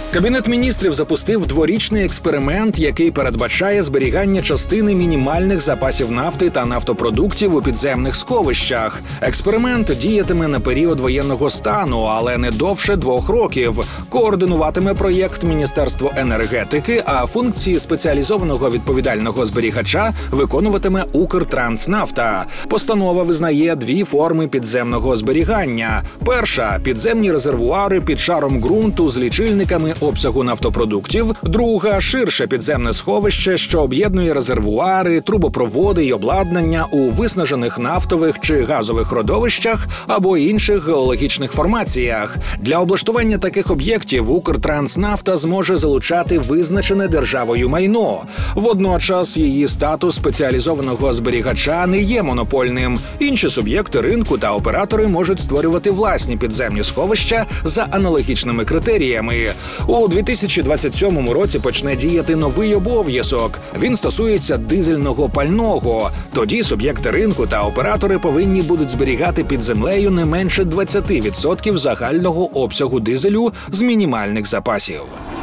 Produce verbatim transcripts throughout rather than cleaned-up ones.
Кабінет міністрів запустив дворічний експеримент, який передбачає зберігання частини мінімальних запасів нафти та нафтопродуктів у підземних сховищах. Експеримент діятиме на період воєнного стану, але не довше двох років. Координуватиме проєкт Міністерство енергетики, а функції спеціалізованого відповідального зберігача виконуватиме Укртранснафта. Постанова визнає дві форми підземного зберігання. Перша – підземні резервуари під шаром ґрунту з лічильниками обсягу нафтопродуктів. Друга – ширше підземне сховище, що об'єднує резервуари, трубопроводи й обладнання у виснажених нафтових чи газових родовищах або інших геологічних формаціях. Для облаштування таких об'єктів Укртранснафта зможе залучати визначене державою майно. Водночас її статус спеціалізованого зберігача не є монопольним. Інші суб'єкти ринку та оператори можуть створювати власні підземні сховища за аналогічними критеріями. У дві тисячі двадцять сьомому році почне діяти новий обов'язок. Він стосується дизельного пального. Тоді суб'єкти ринку та оператори повинні будуть зберігати під землею не менше двадцять відсотків загального обсягу дизелю з мінімальних запасів.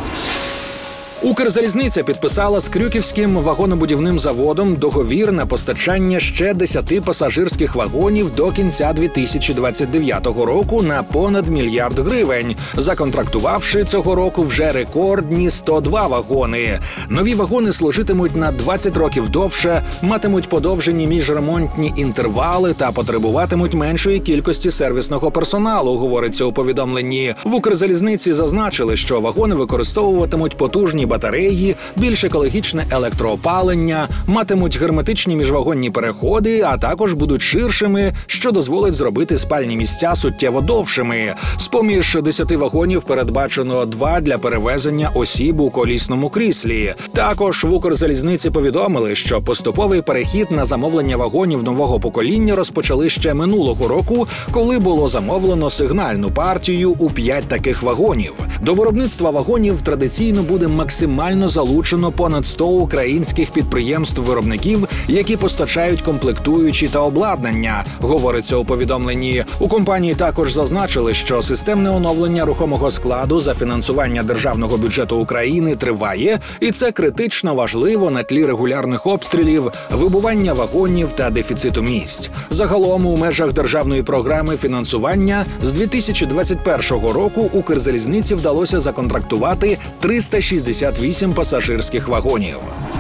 Укрзалізниця підписала з Крюківським вагонобудівним заводом договір на постачання ще десяти пасажирських вагонів до кінця дві тисячі двадцять дев'ятого року на понад мільярд гривень, законтрактувавши цього року вже рекордні сто два вагони. Нові вагони служитимуть на двадцять років довше, матимуть подовжені міжремонтні інтервали та потребуватимуть меншої кількості сервісного персоналу, говориться у повідомленні. В Укрзалізниці зазначили, що вагони використовуватимуть потужні батареї, більш екологічне електроопалення, матимуть герметичні міжвагонні переходи, а також будуть ширшими, що дозволить зробити спальні місця суттєво довшими. З-поміж десяти вагонів передбачено два для перевезення осіб у колісному кріслі. Також в Укрзалізниці повідомили, що поступовий перехід на замовлення вагонів нового покоління розпочали ще минулого року, коли було замовлено сигнальну партію у п'ять таких вагонів. До виробництва вагонів традиційно буде максимально Максимально залучено понад сто українських підприємств-виробників, які постачають комплектуючі та обладнання, говориться у повідомленні. У компанії також зазначили, що системне оновлення рухомого складу за фінансування державного бюджету України триває, і це критично важливо на тлі регулярних обстрілів, вибування вагонів та дефіциту місць. Загалом у межах державної програми фінансування з дві тисячі двадцять першого року Укрзалізниці вдалося законтрактувати триста шістдесят вісім пасажирських вагонів.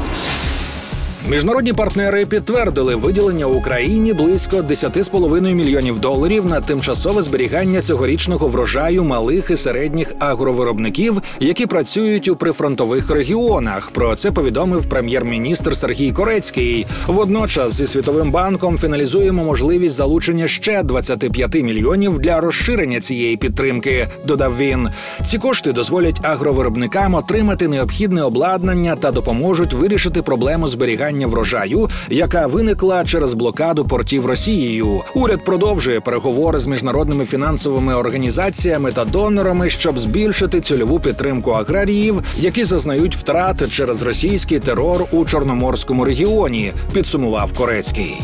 Міжнародні партнери підтвердили виділення Україні близько десять з половиною мільйонів доларів на тимчасове зберігання цьогорічного врожаю малих і середніх агровиробників, які працюють у прифронтових регіонах. Про це повідомив прем'єр-міністр Сергій Корецький. Водночас зі Світовим банком фіналізуємо можливість залучення ще двадцять п'ять мільйонів для розширення цієї підтримки, додав він. Ці кошти дозволять агровиробникам отримати необхідне обладнання та допоможуть вирішити проблему зберігання врожаю, яка виникла через блокаду портів Росією. Уряд продовжує переговори з міжнародними фінансовими організаціями та донорами, щоб збільшити цільову підтримку аграріїв, які зазнають втрат через російський терор у Чорноморському регіоні, підсумував Корецький.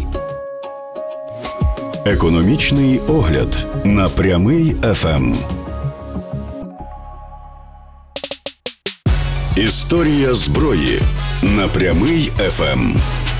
Економічний огляд на Прямий еф ем. Історія зброї на Прямий еф ем.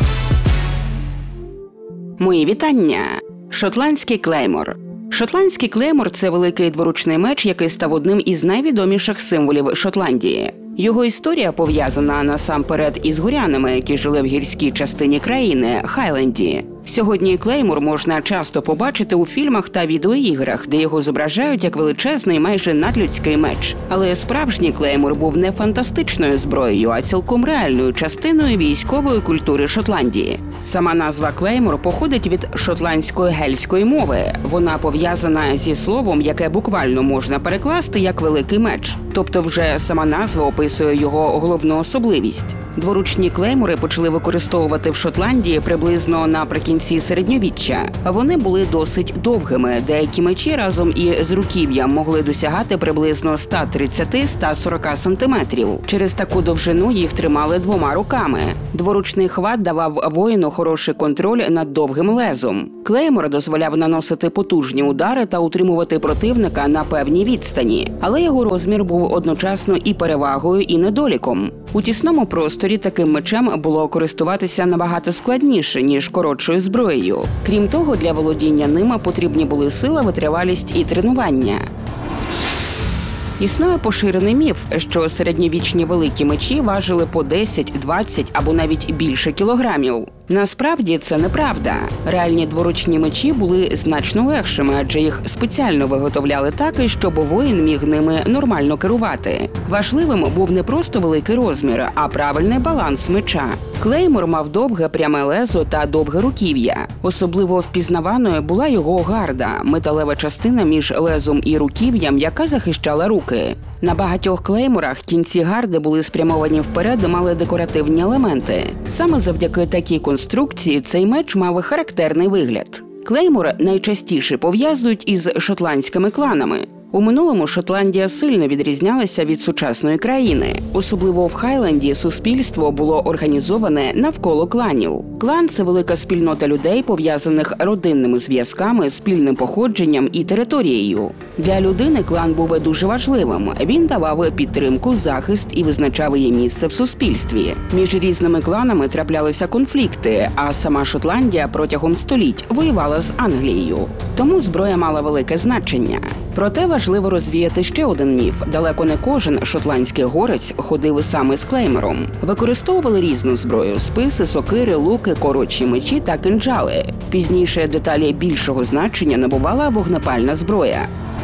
Мої вітання. Шотландський клеймор. Шотландський клеймор – це великий дворучний меч, який став одним із найвідоміших символів Шотландії. Його історія пов'язана насамперед із горянами, які жили в гірській частині країни – Хайленді. Сьогодні клеймор можна часто побачити у фільмах та відеоіграх, де його зображають як величезний, майже надлюдський меч. Але справжній клеймор був не фантастичною зброєю, а цілком реальною частиною військової культури Шотландії. Сама назва клеймор походить від шотландської гельської мови. Вона пов'язана зі словом, яке буквально можна перекласти як «великий меч». Тобто вже сама назва описує його головну особливість. Дворучні клеймори почали використовувати в Шотландії приблизно наприкінці кінці середньовіччя. Вони були досить довгими. Деякі мечі разом із руків'ям могли досягати приблизно сто тридцять - сто сорок сантиметрів. Через таку довжину їх тримали двома руками. Дворучний хват давав воїну хороший контроль над довгим лезом. Клеймор дозволяв наносити потужні удари та утримувати противника на певній відстані, але його розмір був одночасно і перевагою, і недоліком. У тісному просторі таким мечем було користуватися набагато складніше, ніж коротшою зброєю. Крім того, для володіння ними потрібні були сила, витривалість і тренування. Існує поширений міф, що середньовічні великі мечі важили по десять, двадцять або навіть більше кілограмів. Насправді це неправда. Реальні дворучні мечі були значно легшими, адже їх спеціально виготовляли так, щоб воїн міг ними нормально керувати. Важливим був не просто великий розмір, а правильний баланс меча. Клеймор мав довге пряме лезо та довге руків'я. Особливо впізнаваною була його гарда – металева частина між лезом і руків'ям, яка захищала руки. На багатьох клейморах кінці гарди були спрямовані вперед і мали декоративні елементи. Саме завдяки такій конструкції цей меч мав характерний вигляд. Клеймор найчастіше пов'язують із шотландськими кланами. У минулому Шотландія сильно відрізнялася від сучасної країни. Особливо в Хайленді суспільство було організоване навколо кланів. Клан – це велика спільнота людей, пов'язаних родинними зв'язками, спільним походженням і територією. Для людини клан був дуже важливим. Він давав підтримку, захист і визначав її місце в суспільстві. Між різними кланами траплялися конфлікти, а сама Шотландія протягом століть воювала з Англією. Тому зброя мала велике значення. Проте важливо розвіяти ще один міф. Далеко не кожен шотландський горець ходив саме з клеймором. Використовували різну зброю – списи, сокири, луки, коротші мечі та кинджали. Пізніше деталі більшого значення набувала вогнепальна зброя.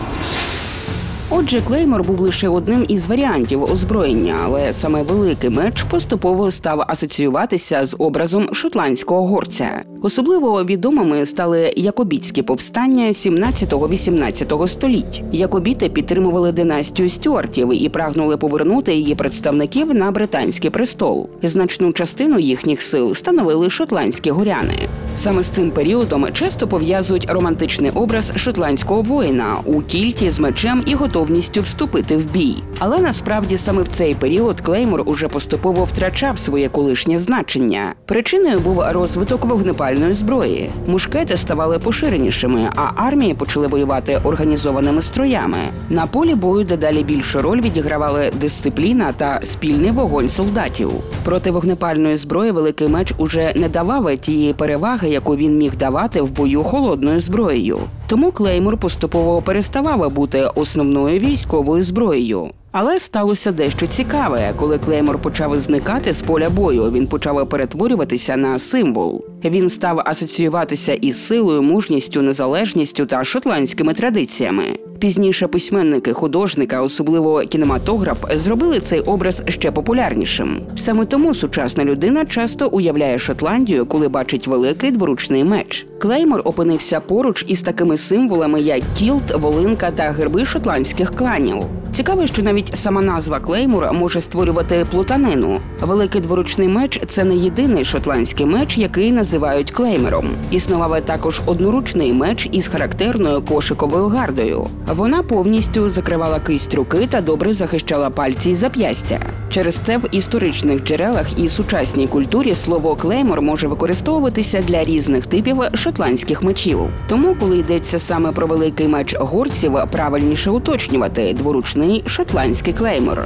Отже, клеймор був лише одним із варіантів озброєння, але саме великий меч поступово став асоціюватися з образом шотландського горця. Особливо відомими стали якобітські повстання сімнадцятого-вісімнадцятого століть. Якобіти підтримували династію Стюартів і прагнули повернути її представників на британський престол. Значну частину їхніх сил становили шотландські горяни. Саме з цим періодом часто пов'язують романтичний образ шотландського воїна у кільті з мечем і готовністю вступити в бій. Але насправді саме в цей період клеймор уже поступово втрачав своє колишнє значення. Причиною був розвиток вогнепальної зброї. Мушкети ставали поширенішими, а армії почали воювати організованими строями. На полі бою дедалі більшу роль відігравали дисципліна та спільний вогонь солдатів. Проти вогнепальної зброї великий меч уже не давав тієї переваги, яку він міг давати в бою холодною зброєю. Тому клеймор поступово переставав бути основною військовою зброєю. Але сталося дещо цікаве. Коли клеймор почав зникати з поля бою, він почав перетворюватися на символ. Він став асоціюватися із силою, мужністю, незалежністю та шотландськими традиціями. Пізніше письменники, художники, особливо кінематограф, зробили цей образ ще популярнішим. Саме тому сучасна людина часто уявляє Шотландію, коли бачить великий дворучний меч. Клеймор опинився поруч із такими символами, як кілт, волинка та герби шотландських кланів. Цікаво, що навіть сама назва клеймор може створювати плутанину. Великий дворучний меч – це не єдиний шотландський меч, який називають клеймором. Існував також одноручний меч із характерною кошиковою гардою. Вона повністю закривала кисть руки та добре захищала пальці і зап'ястя. Через це в історичних джерелах і сучасній культурі слово «клеймор» може використовуватися для різних типів шотландських мечів. Тому, коли йдеться саме про великий меч горців, правильніше уточнювати – дворучний шотландський клеймор.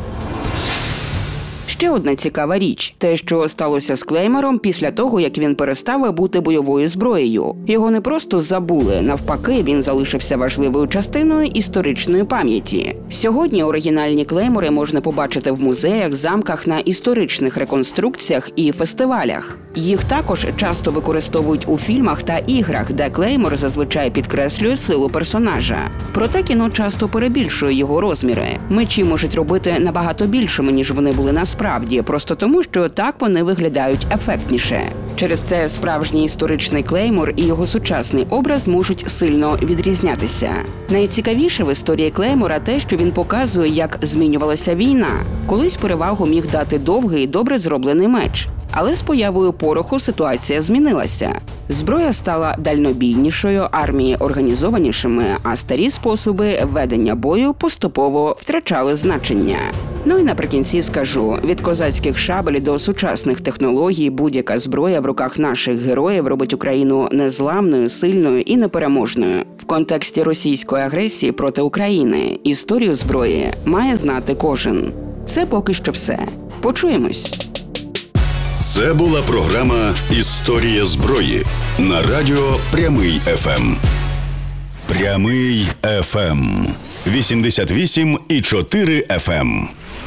Ще одна цікава річ – те, що сталося з клеймором після того, як він перестав бути бойовою зброєю. Його не просто забули, навпаки, він залишився важливою частиною історичної пам'яті. Сьогодні оригінальні клеймори можна побачити в музеях, замках, на історичних реконструкціях і фестивалях. Їх також часто використовують у фільмах та іграх, де клеймор зазвичай підкреслює силу персонажа. Проте кіно часто перебільшує його розміри. Мечі можуть робити набагато більшими, ніж вони були насправді. Справді, просто тому, що так вони виглядають ефектніше. Через це справжній історичний клеймор і його сучасний образ можуть сильно відрізнятися. Найцікавіше в історії клеймора те, що він показує, як змінювалася війна. Колись перевагу міг дати довгий, добре зроблений меч. Але з появою пороху ситуація змінилася. Зброя стала дальнобійнішою, армії організованішими, а старі способи ведення бою поступово втрачали значення. Ну і наприкінці скажу, від козацьких шабель до сучасних технологій будь-яка зброя в руках наших героїв робить Україну незламною, сильною і непереможною. В контексті російської агресії проти України історію зброї має знати кожен. Це поки що все. Почуємось. Це була програма «Історія зброї» на радіо «Прямий еф ем». «Прямий еф ем» вісімдесят вісім і чотири еф ем.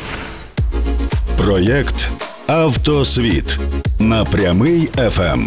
Проєкт «Автосвіт» на «Прямий еф ем».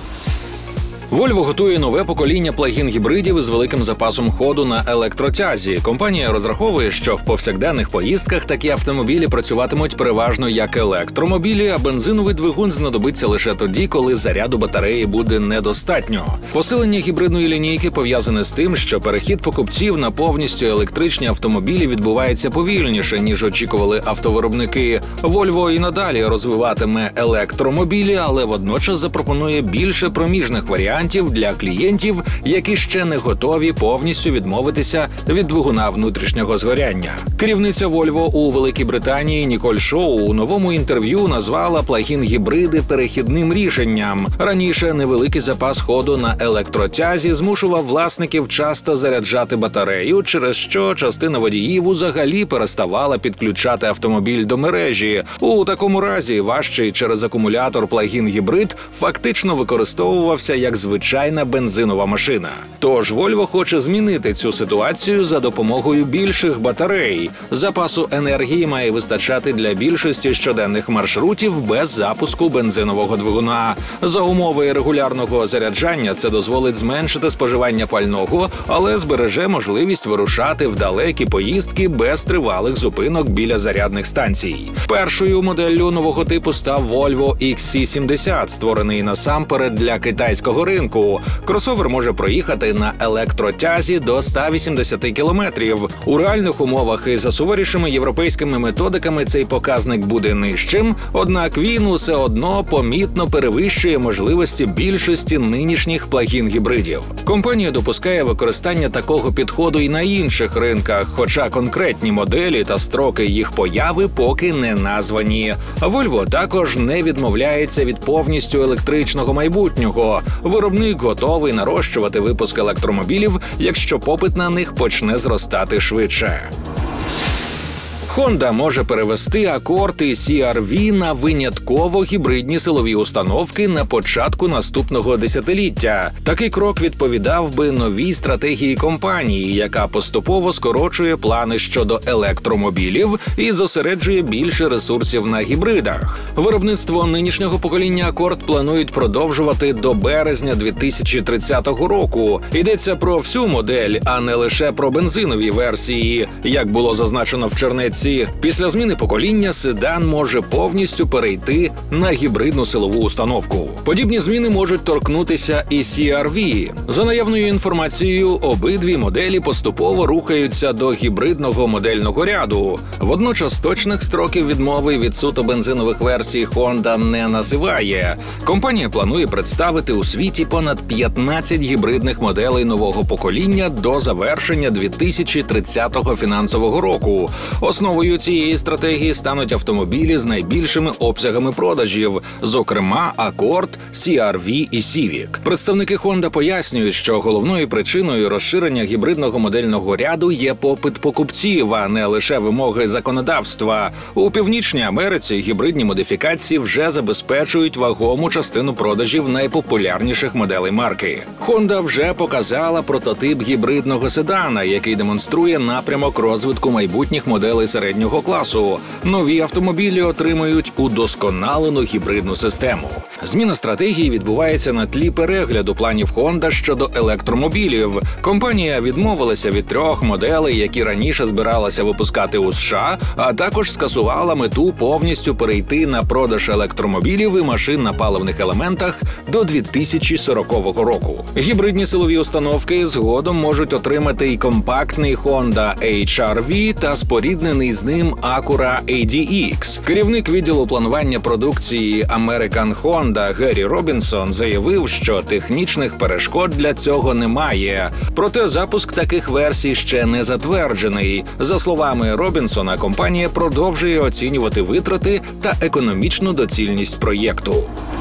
Volvo готує нове покоління плагін-гібридів із великим запасом ходу на електротязі. Компанія розраховує, що в повсякденних поїздках такі автомобілі працюватимуть переважно як електромобілі, а бензиновий двигун знадобиться лише тоді, коли заряду батареї буде недостатньо. Посилення гібридної лінійки пов'язане з тим, що перехід покупців на повністю електричні автомобілі відбувається повільніше, ніж очікували автовиробники. Volvo і надалі розвиватиме електромобілі, але водночас запропонує більше проміжних варіантів для клієнтів, які ще не готові повністю відмовитися від двигуна внутрішнього згоряння. Керівниця Volvo у Великій Британії Ніколь Шоу у новому інтерв'ю назвала плагін-гібриди перехідним рішенням. Раніше невеликий запас ходу на електротязі змушував власників часто заряджати батарею, через що частина водіїв взагалі переставала підключати автомобіль до мережі. У такому разі важчий через акумулятор плагін-гібрид фактично використовувався як звичайна бензинова машина. Тож Volvo хоче змінити цю ситуацію за допомогою більших батарей. Запасу енергії має вистачати для більшості щоденних маршрутів без запуску бензинового двигуна. За умови регулярного заряджання це дозволить зменшити споживання пального, але збереже можливість вирушати в далекі поїздки без тривалих зупинок біля зарядних станцій. Першою моделлю нового типу став Volvo ікс сі сімдесят, створений насамперед для китайського ринку. Кросовер може проїхати на електротязі до ста вісімдесяти кілометрів. У реальних умовах і за суворішими європейськими методиками цей показник буде нижчим, однак він усе одно помітно перевищує можливості більшості нинішніх плагін-гібридів. Компанія допускає використання такого підходу і на інших ринках, хоча конкретні моделі та строки їх появи поки не названі. Volvo також не відмовляється від повністю електричного майбутнього. Виробник готовий нарощувати випуск електромобілів, якщо попит на них почне зростати швидше. Honda може перевести Accord і сі ар ві на винятково гібридні силові установки на початку наступного десятиліття. Такий крок відповідав би новій стратегії компанії, яка поступово скорочує плани щодо електромобілів і зосереджує більше ресурсів на гібридах. Виробництво нинішнього покоління Accord планують продовжувати до березня дві тисячі тридцятого року. Йдеться про всю модель, а не лише про бензинові версії, як було зазначено в чернетці. Після зміни покоління седан може повністю перейти на гібридну силову установку. Подібні зміни можуть торкнутися і сі ар ві. За наявною інформацією, обидві моделі поступово рухаються до гібридного модельного ряду. Водночас точних строків відмови від суто бензинових версій Honda не називає. Компанія планує представити у світі понад п'ятнадцять гібридних моделей нового покоління до завершення дві тисячі тридцятого фінансового року. Основою цієї стратегії стануть автомобілі з найбільшими обсягами продажів, зокрема Accord, сі ар ві і Civic. Представники Honda пояснюють, що головною причиною розширення гібридного модельного ряду є попит покупців, а не лише вимоги законодавства. У Північній Америці гібридні модифікації вже забезпечують вагому частину продажів найпопулярніших моделей марки. Honda вже показала прототип гібридного седана, який демонструє напрямок розвитку майбутніх моделей середнього класу. Нові автомобілі отримують удосконалену гібридну систему. Зміна стратегії відбувається на тлі перегляду планів Honda щодо електромобілів. Компанія відмовилася від трьох моделей, які раніше збиралася випускати у США, а також скасувала мету повністю перейти на продаж електромобілів і машин на паливних елементах до дві тисячі сорокового року. Гібридні силові установки згодом можуть отримати й компактний Honda ейч ар ві та споріднений з ним Acura ей ді ікс. Керівник відділу планування продукції American Honda Геррі Робінсон заявив, що технічних перешкод для цього немає. Проте запуск таких версій ще не затверджений. За словами Робінсона, компанія продовжує оцінювати витрати та економічну доцільність проєкту.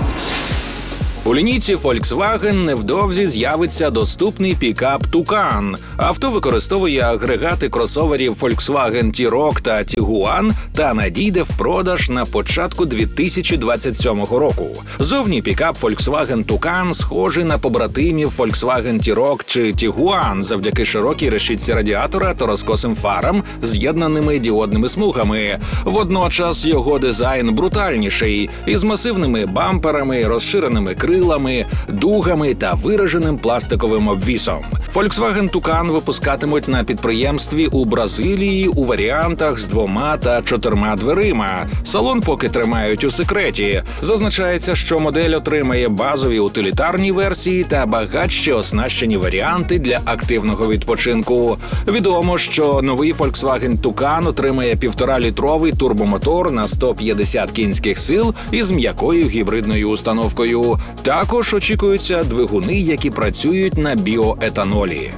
У лінійці Volkswagen невдовзі з'явиться доступний пікап Tucson. Авто використовує агрегати кросоверів Volkswagen T-Roc та Tiguan та надійде в продаж на початку дві тисячі двадцять сьомого року. Зовні пікап Volkswagen Tucson схожий на побратимів Volkswagen T-Roc чи Tiguan завдяки широкій решітці радіатора та розкосим фарам, з'єднаними діодними смугами. Водночас його дизайн брутальніший, із масивними бамперами, розширеними крилами, крилами, дугами та вираженим пластиковим обвісом. Volkswagen Tucson випускатимуть на підприємстві у Бразилії у варіантах з двома та чотирма дверима. Салон поки тримають у секреті. Зазначається, що модель отримає базові утилітарні версії та багатші оснащені варіанти для активного відпочинку. Відомо, що новий Volkswagen Tucson отримає півторалітровий турбомотор на сто п'ятдесят кінських сил із м'якою гібридною установкою. Також очікуються двигуни, які працюють на біоетанолі.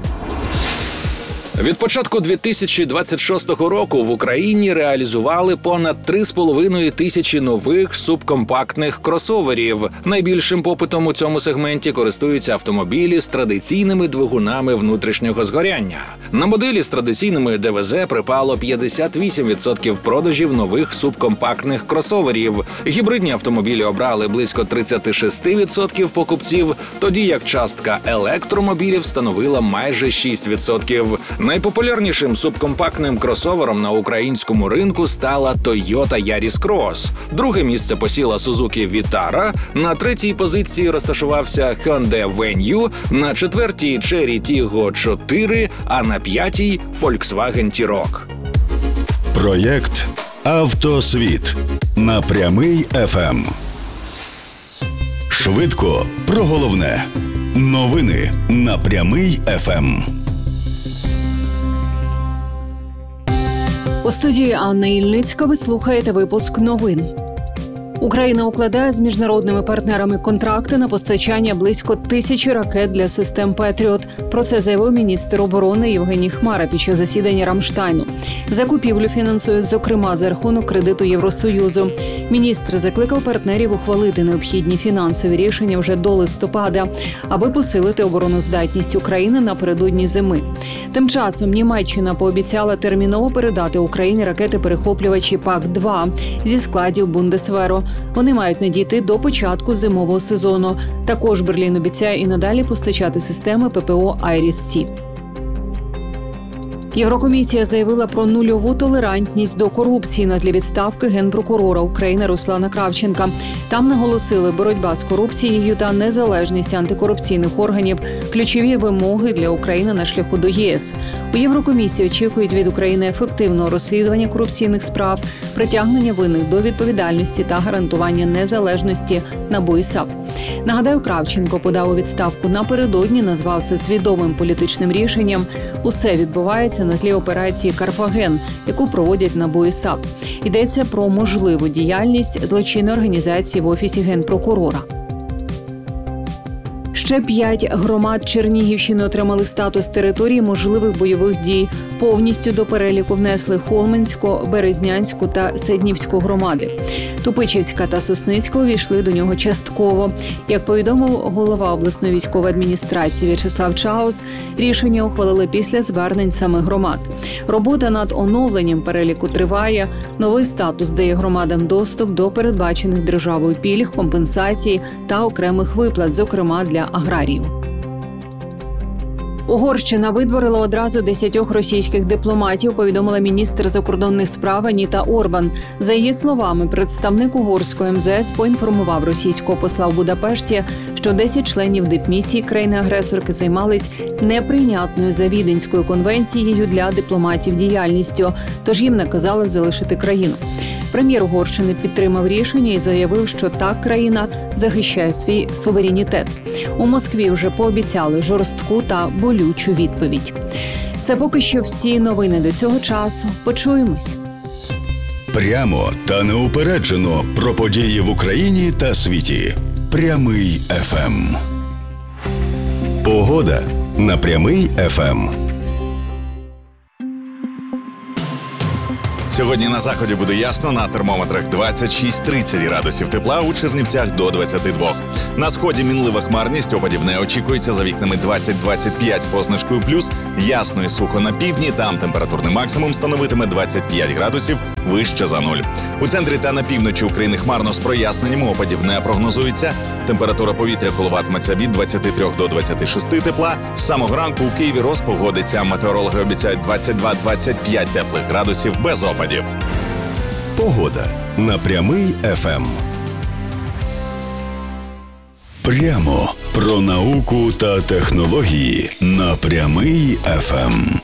Від початку дві тисячі двадцять шостого року в Україні реалізували понад три з половиною тисячі нових субкомпактних кросоверів. Найбільшим попитом у цьому сегменті користуються автомобілі з традиційними двигунами внутрішнього згоряння. На моделі з традиційними де ве зет припало п'ятдесят вісім відсотків продажів нових субкомпактних кросоверів. Гібридні автомобілі обрали близько тридцять шість відсотків покупців, тоді як частка електромобілів становила майже шість відсотків. Найпопулярнішим субкомпактним кросовером на українському ринку стала Toyota Yaris Cross. Друге місце посіла Suzuki Vitara, на третій позиції розташувався Hyundai Venue, на четвертій Chery Tiggo чотири, а на п'ятій Volkswagen T-Roc. Проєкт «Автосвіт» на Прямий еф ем. Швидко про головне. Новини на Прямий еф ем. У студії Анна Ільницька ви слухаєте випуск новин. Україна укладає з міжнародними партнерами контракти на постачання близько тисячі ракет для систем «Петріот». Про це заявив міністр оборони Євгеній Хмара під час засідання Рамштайну. Закупівлю фінансують, зокрема, за рахунок кредиту Євросоюзу. Міністр закликав партнерів ухвалити необхідні фінансові рішення вже до листопада, аби посилити обороноздатність України напередодні зими. Тим часом Німеччина пообіцяла терміново передати Україні ракети-перехоплювачі пак два зі складів Бундесверу. Вони мають надійти до початку зимового сезону. Також Берлін обіцяє і надалі постачати системи пе пе о «Айріс-Ті». Єврокомісія заявила про нульову толерантність до корупції на тлі відставки генпрокурора України Руслана Кравченка. Там наголосили, боротьба з корупцією та незалежність антикорупційних органів – ключові вимоги для України на шляху до ЄС. У Єврокомісії очікують від України ефективного розслідування корупційних справ, притягнення винних до відповідальності та гарантування незалежності НАБУ і САП. Нагадаю, Кравченко подав у відставку напередодні, назвав це свідомим політичним рішенням. Усе відбувається на тлі операції «Карфаген», яку проводять НАБУ і САП. Йдеться про можливу діяльність злочинної організації в Офісі Генпрокурора. Ще п'ять громад Чернігівщини отримали статус території можливих бойових дій. Повністю до переліку внесли Холменську, Березнянську та Седнівську громади. Тупичівська та Сосницька увійшли до нього частково. Як повідомив голова обласної військової адміністрації В'ячеслав Чаус, рішення ухвалили після звернень самих громад. Робота над оновленням переліку триває. Новий статус дає громадам доступ до передбачених державою пільг, компенсацій та окремих виплат, зокрема для аграріїв. Угорщина видворила одразу десятьох російських дипломатів, повідомила міністр закордонних справ Аніта Орбан. За її словами, представник угорської ем зе ес поінформував російського посла в Будапешті, що десять членів дипмісії країни-агресорки займались неприйнятною за Віденською конвенцією для дипломатів діяльністю, тож їм наказали залишити країну. Прем'єр Угорщини підтримав рішення і заявив, що так країна захищає свій суверенітет. У Москві вже пообіцяли жорстку та болючу відповідь. Це поки що всі новини до цього часу. Почуємось. Прямо та неупереджено про події в Україні та світі. Прямий еф ем. Погода на Прямий еф ем. Сьогодні на заході буде ясно, на термометрах двадцять шість тридцять градусів тепла, у Чернівцях до двадцяти двох. На сході мінлива хмарність, опадів не очікується, за вікнами двадцять двадцять п'ять з позначкою плюс, ясно і сухо на півдні, там температурний максимум становитиме двадцять п'ять градусів, вище за нуль. У центрі та на півночі України хмарно з проясненнями, опадів не прогнозується. Температура повітря коливатиметься від двадцяти трьох до двадцяти шести тепла. З самого ранку у Києві розпогодиться, метеорологи обіцяють двадцять два - двадцять п'ять теплих градусів без опадів. Погода на Прямий еф ем. Прямо про науку та технології на Прямий еф ем.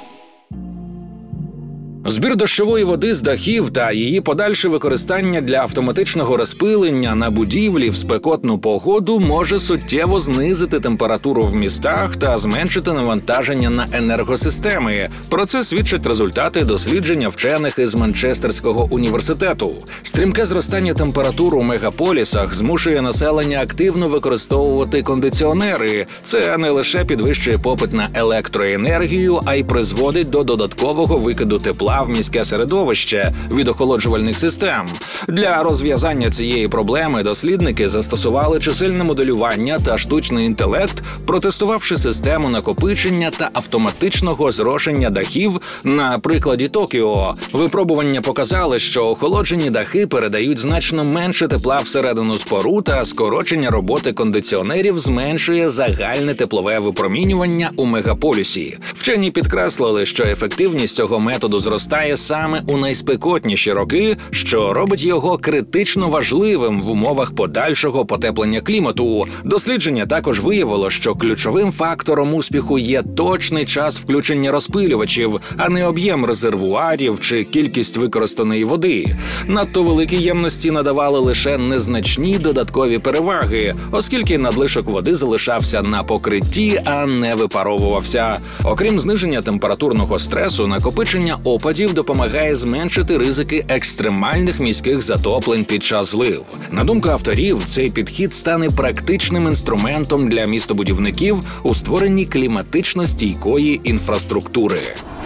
Збір дощової води з дахів та її подальше використання для автоматичного розпилення на будівлі в спекотну погоду може суттєво знизити температуру в містах та зменшити навантаження на енергосистеми. Про це свідчать результати дослідження вчених із Манчестерського університету. Стрімке зростання температур у мегаполісах змушує населення активно використовувати кондиціонери. Це не лише підвищує попит на електроенергію, а й призводить до додаткового викиду тепла в міське середовище від охолоджувальних систем. Для розв'язання цієї проблеми дослідники застосували чисельне моделювання та штучний інтелект, протестувавши систему накопичення та автоматичного зрошення дахів на прикладі Токіо. Випробування показали, що охолоджені дахи передають значно менше тепла всередину споруд, а скорочення роботи кондиціонерів зменшує загальне теплове випромінювання у мегаполісі. Вчені підкреслили, що ефективність цього методу зростає саме у найспекотніші роки, що робить його критично важливим в умовах подальшого потеплення клімату. Дослідження також виявило, що ключовим фактором успіху є точний час включення розпилювачів, а не об'єм резервуарів чи кількість використаної води. Надто великі ємності надавали лише незначні додаткові переваги, оскільки надлишок води залишався на покритті, а не випаровувався. Окрім зниження температурного стресу, накопичення опадів допомагає зменшити ризики екстремальних міських затоплень під час злив. На думку авторів, цей підхід стане практичним інструментом для містобудівників у створенні кліматично стійкої інфраструктури.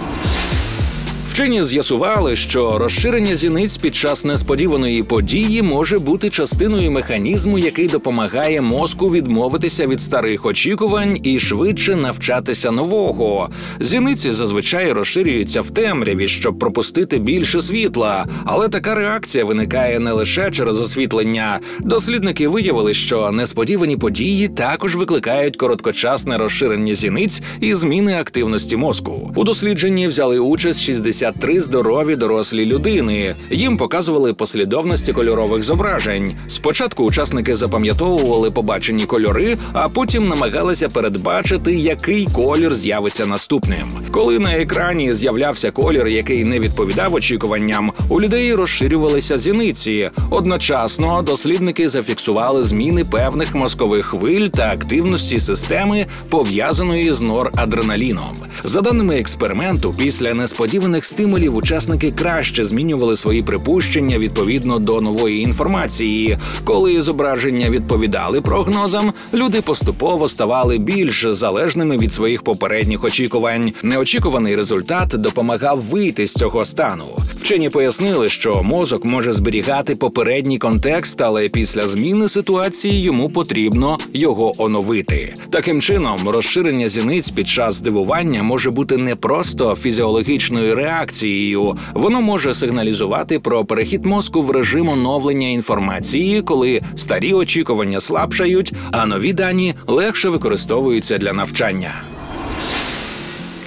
Вчені з'ясували, що розширення зіниць під час несподіваної події може бути частиною механізму, який допомагає мозку відмовитися від старих очікувань і швидше навчатися нового. Зіниці зазвичай розширюються в темряві, щоб пропустити більше світла, але така реакція виникає не лише через освітлення. Дослідники виявили, що несподівані події також викликають короткочасне розширення зіниць і зміни активності мозку. У дослідженні взяли участь шістдесят три здорові дорослі людини. Їм показували послідовності кольорових зображень. Спочатку учасники запам'ятовували побачені кольори, а потім намагалися передбачити, який колір з'явиться наступним. Коли на екрані з'являвся колір, який не відповідав очікуванням, у людей розширювалися зіниці. Одночасно дослідники зафіксували зміни певних мозкових хвиль та активності системи, пов'язаної з норадреналіном. За даними експерименту, після несподіваних стимулів учасники краще змінювали свої припущення відповідно до нової інформації. Коли зображення відповідали прогнозам, люди поступово ставали більш залежними від своїх попередніх очікувань. Неочікуваний результат допомагав вийти з цього стану. Вчені пояснили, що мозок може зберігати попередній контекст, але після зміни ситуації йому потрібно його оновити. Таким чином, розширення зіниць під час здивування може бути не просто фізіологічною реакцією. Воно може сигналізувати про перехід мозку в режим оновлення інформації, коли старі очікування слабшають, а нові дані легше використовуються для навчання.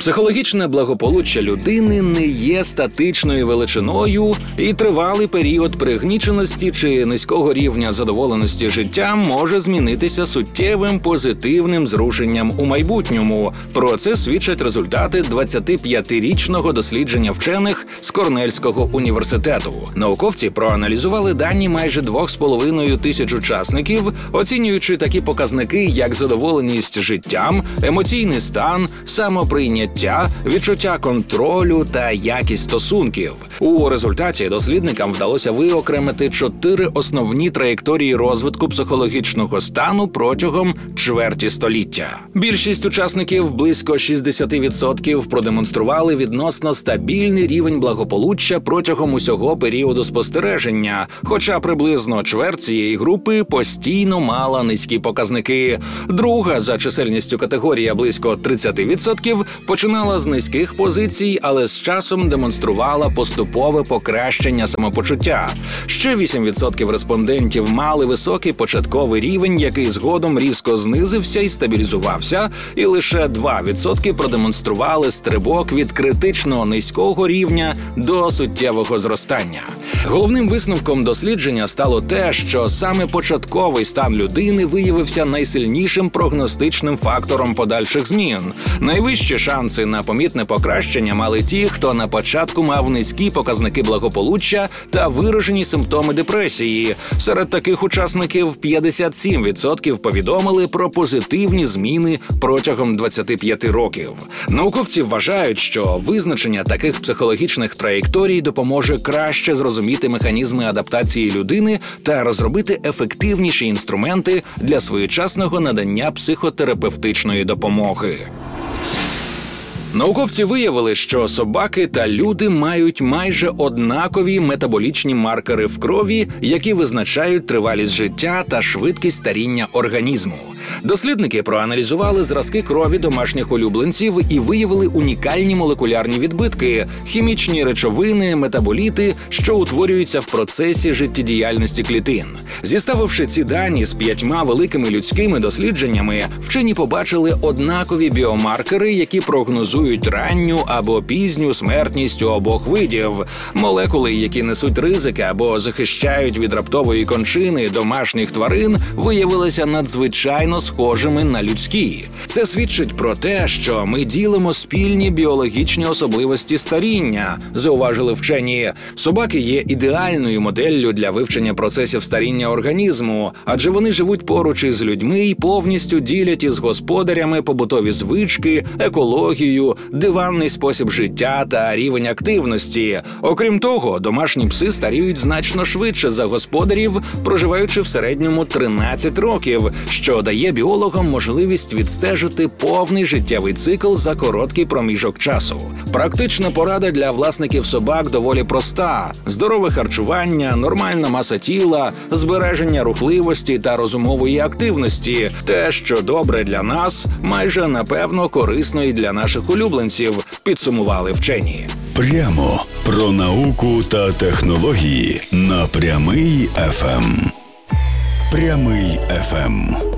Психологічне благополуччя людини не є статичною величиною, і тривалий період пригніченості чи низького рівня задоволеності життям може змінитися суттєвим позитивним зрушенням у майбутньому. Про це свідчать результати двадцятип'ятирічного дослідження вчених з Корнельського університету. Науковці проаналізували дані майже двох з половиною тисяч учасників, оцінюючи такі показники, як задоволеність життям, емоційний стан, самоприйняття, відчуття контролю та якість стосунків. У результаті дослідникам вдалося виокремити чотири основні траєкторії розвитку психологічного стану протягом чверті століття. Більшість учасників, близько шістдесят відсотків, продемонстрували відносно стабільний рівень благополуччя протягом усього періоду спостереження, хоча приблизно чверть цієї групи постійно мала низькі показники. Друга за чисельністю категорія, близько тридцять відсотків, починала з низьких позицій, але з часом демонструвала поступове покращення самопочуття. Ще вісім відсотків респондентів мали високий початковий рівень, який згодом різко знизився і стабілізувався, і лише два відсотки продемонстрували стрибок від критично низького рівня до суттєвого зростання. Головним висновком дослідження стало те, що саме початковий стан людини виявився найсильнішим прогностичним фактором подальших змін. Найвищі шанси на помітне покращення мали ті, хто на початку мав низькі показники благополуччя та виражені симптоми депресії. Серед таких учасників п'ятдесят сім відсотків повідомили про позитивні зміни протягом двадцяти п'яти років. Науковці вважають, що визначення таких психологічних траєкторій допоможе краще зрозуміти механізми адаптації людини та розробити ефективніші інструменти для своєчасного надання психотерапевтичної допомоги. Науковці виявили, що собаки та люди мають майже однакові метаболічні маркери в крові, які визначають тривалість життя та швидкість старіння організму. Дослідники проаналізували зразки крові домашніх улюбленців і виявили унікальні молекулярні відбитки – хімічні речовини, метаболіти, що утворюються в процесі життєдіяльності клітин. Зіставивши ці дані з п'ятьма великими людськими дослідженнями, вчені побачили однакові біомаркери, які прогнозують ранню або пізню смертність у обох видів. Молекули, які несуть ризики або захищають від раптової кончини домашніх тварин, виявилися надзвичайно схожими на людські. Це свідчить про те, що ми ділимо спільні біологічні особливості старіння, зауважили вчені. Собаки є ідеальною моделлю для вивчення процесів старіння організму, адже вони живуть поруч із людьми і повністю ділять із господарями побутові звички, екологію, диванний спосіб життя та рівень активності. Окрім того, домашні пси старіють значно швидше за господарів, проживаючи в середньому тринадцять років, що дає біологам можливість відстежити повний життєвий цикл за короткий проміжок часу. Практична порада для власників собак доволі проста: здорове харчування, нормальна маса тіла, збереження рухливості та розумової активності. Те, що добре для нас, майже напевно корисно і для наших улюбленців, підсумували вчені. Прямо про науку та технології на Прямий еф ем. Прямий еф ем.